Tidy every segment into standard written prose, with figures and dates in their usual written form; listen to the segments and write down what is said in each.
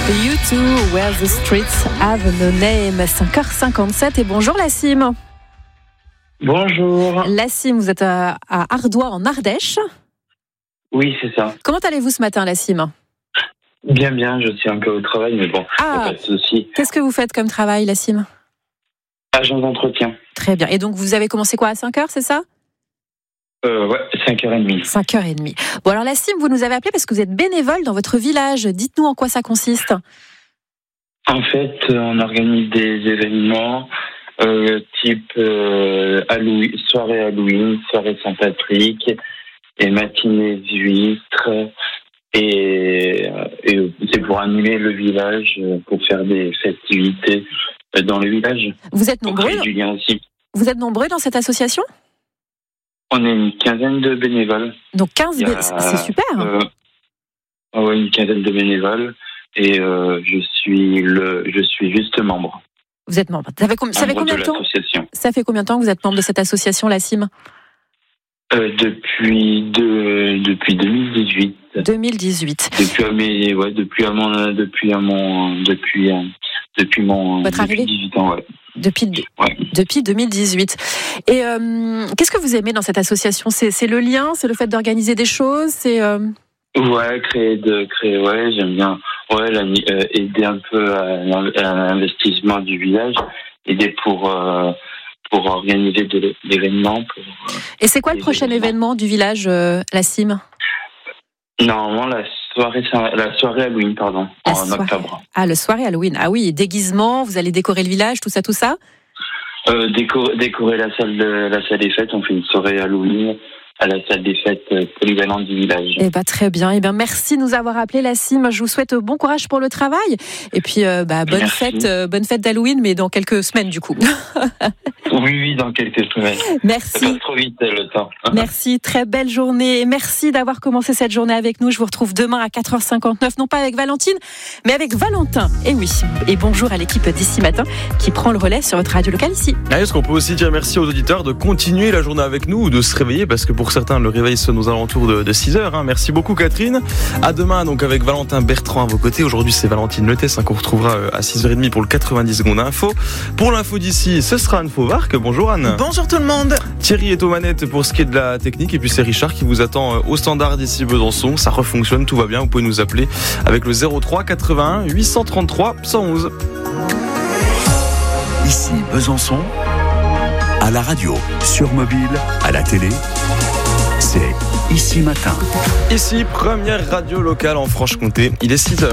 U2, Where the Streets Have No Name, 5h57 et bonjour Lassim. Bonjour. Lassim, vous êtes à Ardoix en Ardèche. Oui, c'est ça. Comment allez-vous ce matin Lassim ? Bien, je suis un peu au travail, mais bon, pas de souci. Qu'est-ce que vous faites comme travail Lassim ? Agent d'entretien. Très bien, et donc vous avez commencé quoi à 5h, c'est ça ? Ouais, 5h30. 5h30. Bon alors Lassim, vous nous avez appelé parce que vous êtes bénévole dans votre village. Dites-nous en quoi ça consiste. En fait, on organise des événements type soirée Halloween, soirée Saint-Patrick et matinée d'huîtres. Et c'est pour animer le village, pour faire des festivités dans le village. Vous êtes nombreux du lien aussi. Vous êtes nombreux dans cette association ? On est une quinzaine de bénévoles. Donc 15, c'est super. Oui, une quinzaine de bénévoles. Et je suis juste membre. Vous êtes membre. Ça fait combien de temps ? Ça fait combien de temps que vous êtes membre de cette association, Lassim ? Depuis 2018. 2018. Depuis mon votre arrivée ? 18 ans, ouais. Depuis 2018. Et qu'est-ce que vous aimez dans cette association ? C'est le lien, c'est le fait d'organiser des choses, c'est Ouais, créer, ouais, j'aime bien. Ouais, aider un peu à l'investissement du village, aider pour organiser des événements. Et c'est quoi le prochain événement du village, Lassim ? Normalement, la soirée Halloween, en octobre. Ah, la soirée Halloween. Ah oui, déguisement, vous allez décorer le village, tout ça ? Décorer la salle des fêtes. On fait une soirée Halloween à la salle des fêtes polyvalente du village. Très bien. Merci de nous avoir appelé, Lassim. Je vous souhaite bon courage pour le travail. Et puis, bonne fête d'Halloween, mais dans quelques semaines, du coup. Oui, dans quelques semaines. Merci. Ça passe trop vite, le temps. Merci. Très belle journée. Merci d'avoir commencé cette journée avec nous. Je vous retrouve demain à 4h59, non pas avec Valentine, mais avec Valentin. Et oui. Et bonjour à l'équipe d'ici matin qui prend le relais sur votre radio locale ici. Est-ce qu'on peut aussi dire merci aux auditeurs de continuer la journée avec nous ou de se réveiller, parce que pour certains, le réveil sonne aux alentours de 6h. Merci beaucoup, Catherine. À demain, donc, avec Valentin Bertrand à vos côtés. Aujourd'hui, c'est Valentine Letès, qu'on retrouvera à 6h30 pour le 90 secondes info. Pour l'info d'ici, ce sera Anne Fauvard. Bonjour Anne. Bonjour tout le monde. Thierry est aux manettes pour ce qui est de la technique. Et puis c'est Richard qui vous attend au standard d'ici Besançon. Ça refonctionne, tout va bien. Vous pouvez nous appeler avec le 03 81 833 111. Ici Besançon, à la radio, sur mobile, à la télé, c'est Ici Matin. Ici, première radio locale en Franche-Comté. Il est 6h.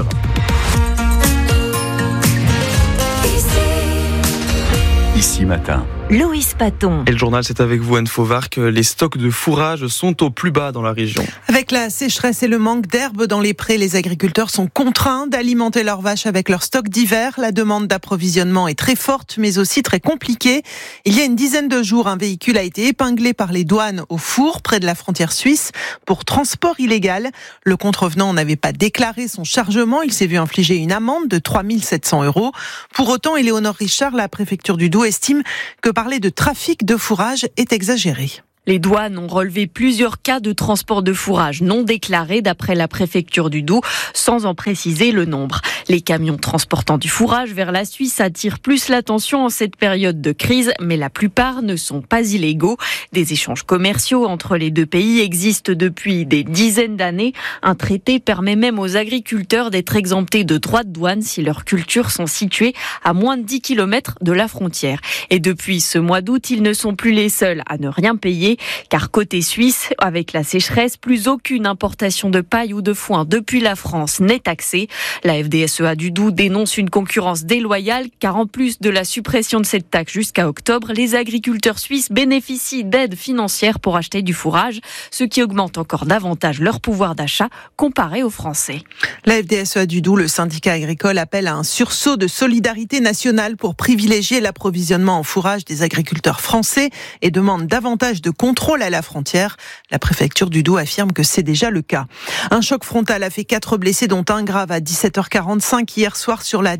Ici Matin. Loïs Paton. Et le journal, c'est avec vous, Anne Fauvard, que les stocks de fourrage sont au plus bas dans la région. Avec la sécheresse et le manque d'herbe dans les prés, les agriculteurs sont contraints d'alimenter leurs vaches avec leurs stocks d'hiver. La demande d'approvisionnement est très forte, mais aussi très compliquée. Il y a une dizaine de jours, un véhicule a été épinglé par les douanes au Four, près de la frontière suisse, pour transport illégal. Le contrevenant n'avait pas déclaré son chargement. Il s'est vu infliger une amende de 3 700 €. Pour autant, Éléonore Richard, la préfecture du Doubs, estime que parler de trafic de fourrage est exagéré. Les douanes ont relevé plusieurs cas de transport de fourrage non déclarés d'après la préfecture du Doubs, sans en préciser le nombre. Les camions transportant du fourrage vers la Suisse attirent plus l'attention en cette période de crise, mais la plupart ne sont pas illégaux. Des échanges commerciaux entre les deux pays existent depuis des dizaines d'années. Un traité permet même aux agriculteurs d'être exemptés de droits de douane si leurs cultures sont situées à moins de 10 km de la frontière. Et depuis ce mois d'août, ils ne sont plus les seuls à ne rien payer. Car côté suisse, avec la sécheresse, plus aucune importation de paille ou de foin depuis la France n'est taxée. La FDSEA du Doubs dénonce une concurrence déloyale, car en plus de la suppression de cette taxe jusqu'à octobre, les agriculteurs suisses bénéficient d'aides financières pour acheter du fourrage, ce qui augmente encore davantage leur pouvoir d'achat comparé aux Français. La FDSEA du Doubs, le syndicat agricole, appelle à un sursaut de solidarité nationale pour privilégier l'approvisionnement en fourrage des agriculteurs français et demande davantage de contrôle à la frontière. La préfecture du Doubs affirme que c'est déjà le cas. Un choc frontal a fait 4 blessés, dont un grave à 17h45 45 hier soir sur la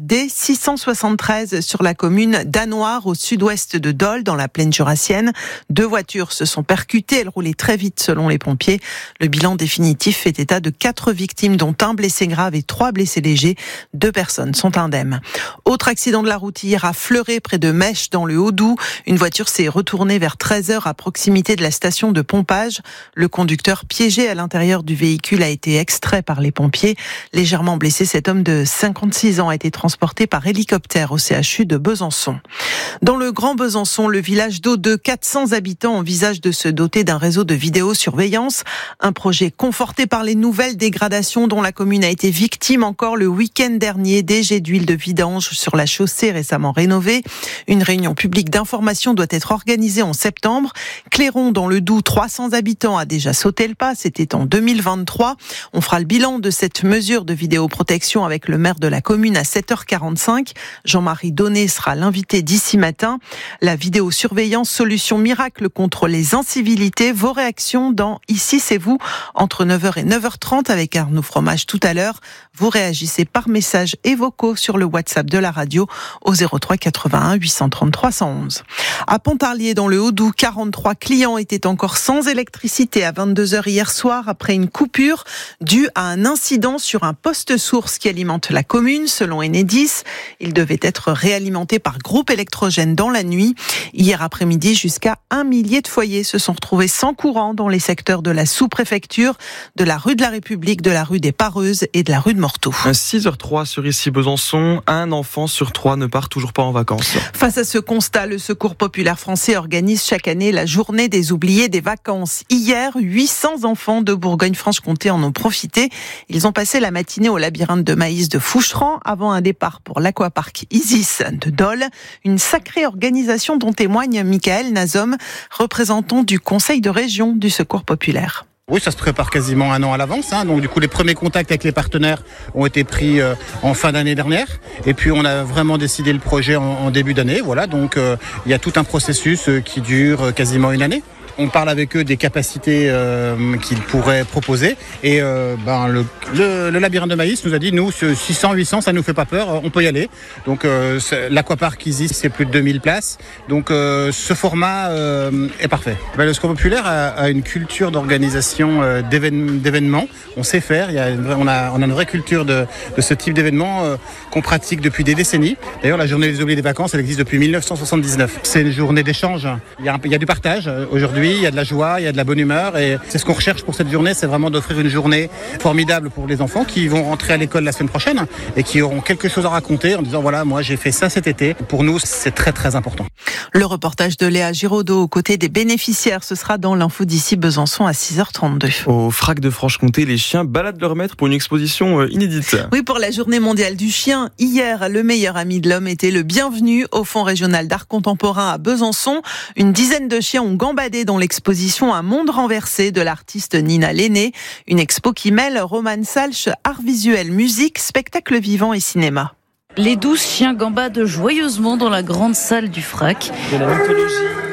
D673 sur la commune d'Anoire au sud-ouest de Dole dans la plaine jurassienne. 2 voitures se sont percutées, elles roulaient très vite selon les pompiers. Le bilan définitif fait état de 4 victimes dont un blessé grave et 3 blessés légers. 2 personnes sont indemnes. Autre accident de la route hier à Fleuret près de Mèche dans le Haut-Doubs. Une voiture s'est retournée vers 13h à proximité de la station de pompage. Le conducteur piégé à l'intérieur du véhicule a été extrait par les pompiers. Légèrement blessé, cet homme de 56 ans a été transporté par hélicoptère au CHU de Besançon. Dans le Grand Besançon, le village d'eau de 400 habitants envisage de se doter d'un réseau de vidéosurveillance. Un projet conforté par les nouvelles dégradations dont la commune a été victime encore le week-end dernier des jets d'huile de vidange sur la chaussée récemment rénovée. Une réunion publique d'information doit être organisée en septembre. Clairon, dans le Doubs, 300 habitants, a déjà sauté le pas. C'était en 2023. On fera le bilan de cette mesure de vidéoprotection avec le maire de la commune à 7h45. Jean-Marie Donnet sera l'invité d'ici matin. La vidéosurveillance, solution miracle contre les incivilités. Vos réactions dans Ici c'est vous entre 9h et 9h30 avec Arnaud Fromage tout à l'heure. Vous réagissez par message et vocaux sur le WhatsApp de la radio au 03 81 830 311. À Pontarlier dans le Haut-Doubs, 43 clients étaient encore sans électricité à 22h hier soir après une coupure due à un incident sur un poste source qui alimente la commune selon Enedis. Il devait être réalimenté par groupe électrogène dans la nuit. Hier après-midi, jusqu'à 1 millier de foyers se sont retrouvés sans courant dans les secteurs de la sous-préfecture, de la rue de la République, de la rue des Pareuses et de la rue de Morteau. 6h03 sur Ici Besançon, un enfant sur 3 ne part toujours pas en vacances. Face à ce constat, le Secours populaire français organise chaque année la journée des oubliés des vacances. Hier, 800 enfants de Bourgogne-Franche-Comté en ont profité. Ils ont passé la matinée au labyrinthe de maïs de Foucheran avant un départ pour l'aquapark Isis de Dole. Une sacrée organisation dont témoigne Michael Nazom, représentant du conseil de région du Secours populaire. Oui, ça se prépare quasiment 1 an à l'avance. Donc du coup, les premiers contacts avec les partenaires ont été pris en fin d'année dernière. Et puis, on a vraiment décidé le projet en début d'année. Voilà, donc il y a tout un processus qui dure quasiment 1 année. On parle avec eux des capacités qu'ils pourraient proposer. Et le labyrinthe de maïs nous a dit, nous, 600, 800, ça nous fait pas peur, on peut y aller. Donc l'aquapark Isis, c'est plus de 2000 places. Donc ce format est parfait. Le Secours populaire a une culture d'organisation d'événements. On sait faire, on a une vraie culture de ce type d'événement qu'on pratique depuis des décennies. D'ailleurs, la journée des oubliés des vacances, elle existe depuis 1979. C'est une journée d'échange. Il y a du partage aujourd'hui. Il y a de la joie, il y a de la bonne humeur et c'est ce qu'on recherche pour cette journée, c'est vraiment d'offrir une journée formidable pour les enfants qui vont rentrer à l'école la semaine prochaine et qui auront quelque chose à raconter en disant voilà, moi j'ai fait ça cet été. Pour nous, c'est très très important. Le reportage de Léa Giraudot aux côtés des bénéficiaires, ce sera dans l'info d'ici Besançon à 6h32. Au FRAC de Franche-Comté, les chiens baladent leur maître pour une exposition inédite. Oui, pour la journée mondiale du chien, hier, le meilleur ami de l'homme était le bienvenu au Fonds régional d'art contemporain à Besançon. Une dizaine de chiens ont gambadé dans l'exposition Un monde renversé de l'artiste Nina Lenné. Une expo qui mêle romance salch, art visuel, musique, spectacle vivant et cinéma. Les 12 chiens gambadent joyeusement dans la grande salle du FRAC. De la mythologie.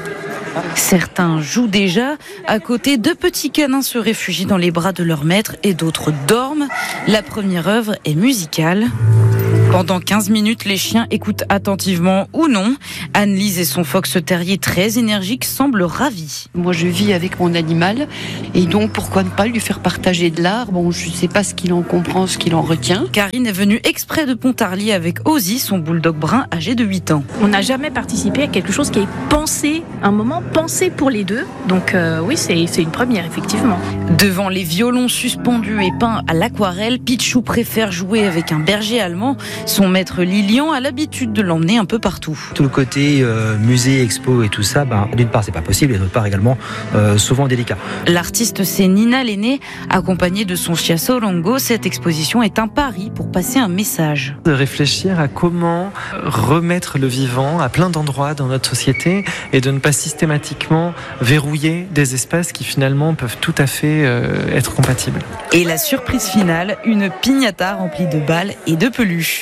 Certains jouent déjà. À côté, 2 petits canins se réfugient dans les bras de leur maître et d'autres dorment. La première œuvre est musicale. Pendant 15 minutes, les chiens écoutent attentivement ou non. Anne-Lise et son fox terrier très énergique semblent ravis. Moi, je vis avec mon animal et donc pourquoi ne pas lui faire partager de l'art ? Bon, je ne sais pas ce qu'il en comprend, ce qu'il en retient. Karine est venue exprès de Pontarlier avec Ozzy, son bulldog brun âgé de 8 ans. On n'a jamais participé à quelque chose qui est pensé, un moment pensé pour les deux. Donc oui, c'est une première, effectivement. Devant les violons suspendus et peints à l'aquarelle, Pichou préfère jouer avec un berger allemand. Son maître Lilian a l'habitude de l'emmener un peu partout. Tout le côté musée, expo et tout ça, d'une part c'est pas possible et d'autre part également souvent délicat. L'artiste c'est Nina Lenné, accompagnée de son chien Sorongo. Cette exposition est un pari pour passer un message. De réfléchir à comment remettre le vivant à plein d'endroits dans notre société et de ne pas systématiquement verrouiller des espaces qui finalement peuvent tout à fait être compatibles. Et la surprise finale, une piñata remplie de balles et de peluches.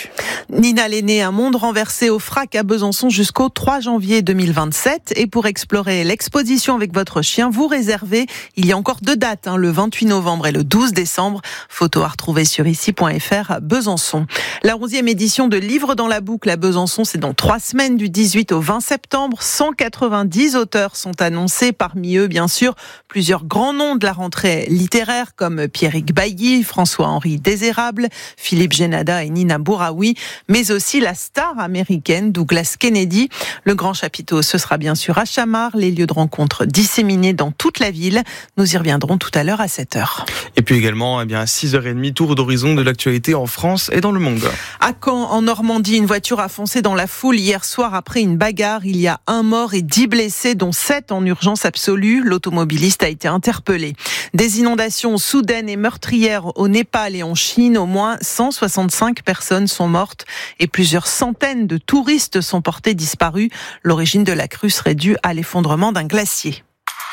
Nina Lenné, un monde renversé au Frac à Besançon jusqu'au 3 janvier 2027. Et pour explorer l'exposition avec votre chien, vous réservez, il y a encore 2 dates, le 28 novembre et le 12 décembre. Photo à retrouver sur ici.fr à Besançon. La 11e édition de Livres dans la boucle à Besançon, c'est dans 3 semaines du 18 au 20 septembre. 190 auteurs sont annoncés, parmi eux bien sûr plusieurs grands noms de la rentrée littéraire comme Pierrick Bailly, François-Henri Désérable, Philippe Génada et Nina Bouraoui, mais aussi la star américaine Douglas Kennedy. Le grand chapiteau, ce sera bien sûr à Chamard, les lieux de rencontre disséminés dans toute la ville. Nous y reviendrons tout à l'heure à 7h. Et puis également, à 6h30, tour d'horizon de l'actualité en France et dans le monde. À Caen, en Normandie, une voiture a foncé dans la foule hier soir après une bagarre. Il y a 1 mort et 10 blessés, dont 7 en urgence absolue. L'automobiliste a été interpellé. Des inondations soudaines et meurtrières au Népal et en Chine. Au moins 165 personnes sont mortes et plusieurs centaines de touristes sont portés disparus. L'origine de la crue serait due à l'effondrement d'un glacier.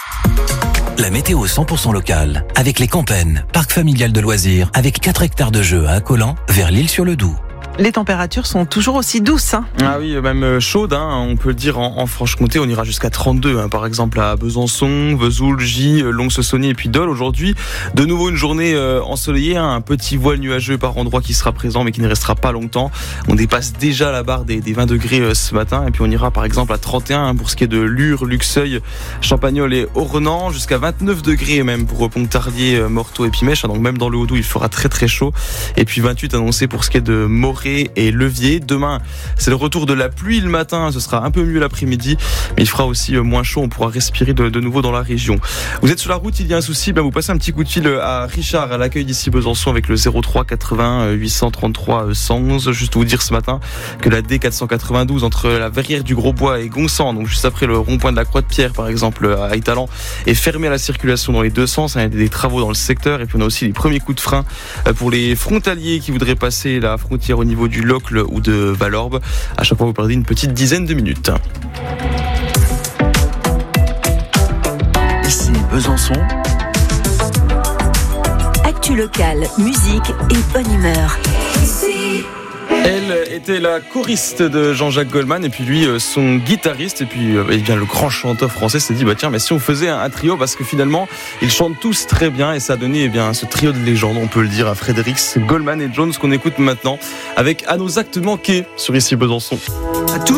La météo 100% locale, avec les Campennes, parc familial de loisirs, avec 4 hectares de jeux à Accolant, vers l'Île-sur-le-Doubs. Les températures sont toujours aussi douces. Ah oui, même chaudes, on peut le dire en Franche-Comté. On ira jusqu'à 32, par exemple à Besançon, Vesoul, Gy, Lons-Saunier et puis Dole. Aujourd'hui, de nouveau une journée ensoleillée, un petit voile nuageux par endroit qui sera présent mais qui ne restera pas longtemps. On dépasse déjà la barre des 20 degrés ce matin et puis on ira par exemple à 31 pour ce qui est de Lure, Luxeuil, Champagnole et Ornans, jusqu'à 29 degrés même pour Pontarlier, Morteau et Pimèche. Donc même dans le Haut-Doubs, il fera très très chaud. Et puis 28 annoncé pour ce qui est de Morée et Levier. Demain, c'est le retour de la pluie le matin, ce sera un peu mieux l'après-midi, mais il fera aussi moins chaud, on pourra respirer de nouveau dans la région. Vous êtes sur la route, il y a un souci, vous passez un petit coup de fil à Richard, à l'accueil d'ici Besançon avec le 03 80 833 111. Juste vous dire ce matin que la D492 entre la Verrière du Grosbois et Gonsan, donc juste après le rond-point de la Croix-de-Pierre par exemple à Étalan, est fermée à la circulation dans les 2 sens. Il y a des travaux dans le secteur et puis on a aussi les premiers coups de frein pour les frontaliers qui voudraient passer la frontière au niveau du Locle ou de Valorbe. À chaque fois, vous perdez une petite dizaine de minutes. Ici Besançon. Actu locale, musique et bonne humeur. Elle était la choriste de Jean-Jacques Goldman et puis lui son guitariste et puis bien le grand chanteur français s'est dit tiens mais si on faisait un trio parce que finalement ils chantent tous très bien et ça a donné ce trio de légende, on peut le dire, à Fredericks, Goldman et Jones qu'on écoute maintenant avec À nos actes manqués sur ici Besançon.